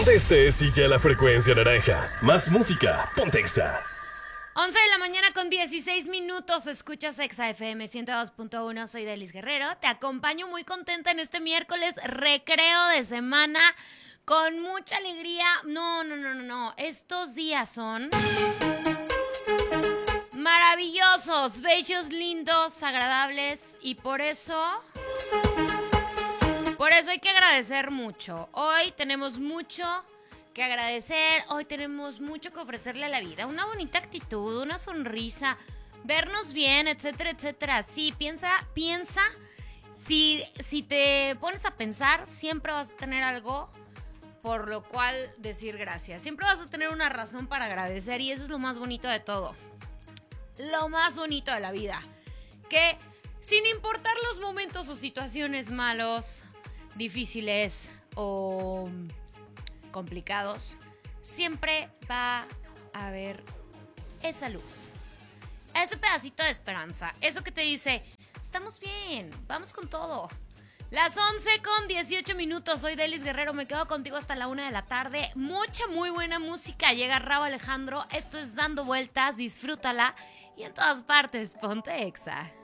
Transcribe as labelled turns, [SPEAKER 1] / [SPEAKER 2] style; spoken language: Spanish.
[SPEAKER 1] Donde estés, sigue a la frecuencia naranja. Más música, ponte Exa.
[SPEAKER 2] 11 de la mañana con 16 minutos, escuchas Exa FM 102.1, soy Delis Guerrero, te acompaño muy contenta en este miércoles, recreo de semana, con mucha alegría. No, estos días son maravillosos, bellos, lindos, agradables, y por eso hay que agradecer mucho. Hoy tenemos mucho que agradecer, hoy tenemos mucho que ofrecerle a la vida, una bonita actitud, una sonrisa, vernos bien, etcétera, etcétera. Sí, piensa, si te pones a pensar, siempre vas a tener algo por lo cual decir gracias, siempre vas a tener una razón para agradecer, y eso es lo más bonito de todo, lo más bonito de la vida, que sin importar los momentos o situaciones malos, difíciles o complicados, siempre va a haber esa luz, ese pedacito de esperanza, eso que te dice, estamos bien, vamos con todo. Las 11 con 18 minutos, soy Delis Guerrero, me quedo contigo hasta la 1 de la tarde, mucha muy buena música, llega Rauw Alejandro, esto es Dando Vueltas, disfrútala, y en todas partes, ponte Exa.